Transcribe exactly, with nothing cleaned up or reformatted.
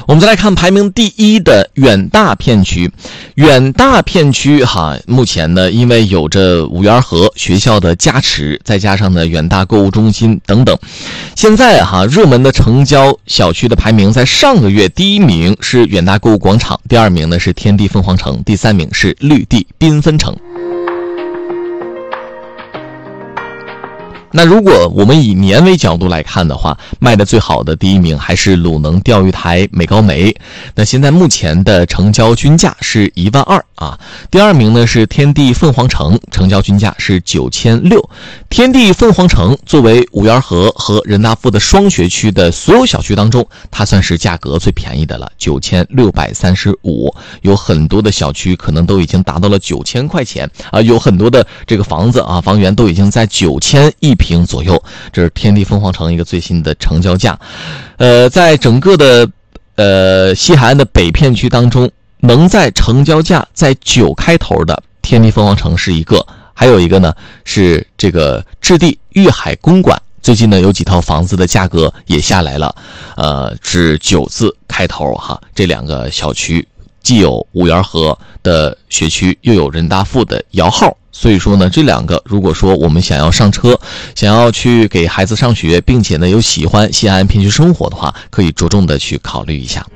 我们再来看排名第一的远大片区。远大片区哈，目前呢，因为有着五园河学校的加持，再加上呢远大购物中心等等，现在哈热门的成交小区的排名，在上个月第一名是远大购物广场，第二名呢是天地凤凰城，第三名是绿地缤纷城。那如果我们以年为角度来看的话，卖的最好的第一名还是鲁能钓鱼台美高梅，那现在目前的成交均价是一万二啊。第二名呢是天地凤凰城，成交均价是九千六。天地凤凰城作为五园河和人大附的双学区的所有小区当中，它算是价格最便宜的了，九千六百三十五。有很多的小区可能都已经达到了九千块钱啊，有很多的这个房子啊，房源都已经在九千一平平左右，这是天地凤凰城一个最新的成交价。呃，在整个的呃西海岸的北片区当中，能在成交价在九开头的天地凤凰城是一个，还有一个呢是这个置地玉海公馆，最近呢有几套房子的价格也下来了，呃，是九字开头哈。这两个小区既有五园河的学区，又有人大附的摇号。所以说呢，这两个如果说我们想要上车，想要去给孩子上学，并且呢有喜欢西安片区生活的话，可以着重的去考虑一下。